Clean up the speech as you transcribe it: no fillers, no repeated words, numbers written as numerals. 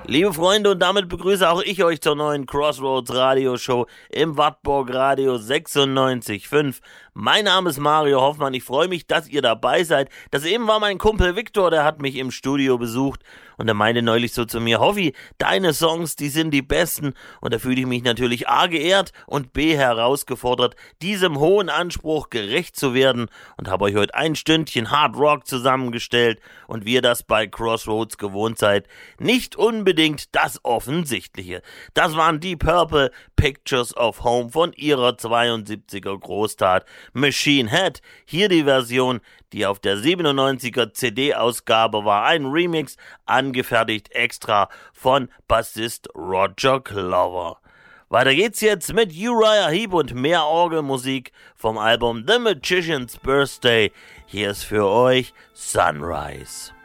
Liebe Freunde, und damit begrüße auch ich euch zur neuen Crossroads Radioshow im Wartburg Radio 96.5. Mein Name ist Mario Hoffmann, ich freue mich, dass ihr dabei seid. Das eben war mein Kumpel Viktor, der hat mich im Studio besucht und er meinte neulich so zu mir: Hoffi, deine Songs, die sind die besten. Und da fühle ich mich natürlich A geehrt und B herausgefordert, diesem hohen Anspruch gerecht zu werden und habe euch heute ein Stündchen Hard Rock zusammengestellt und wie ihr das bei Crossroads gewohnt seid, nicht unbedingt das Offensichtliche. Das waren Deep Purple, Pictures of Home von ihrer 72er Großtat Machine Head. Hier die Version, die auf der 97er CD-Ausgabe war, ein Remix, angefertigt extra von Bassist Roger Glover. Weiter geht's jetzt mit Uriah Heep und mehr Orgelmusik vom Album The Magician's Birthday. Hier ist für euch Sunrise.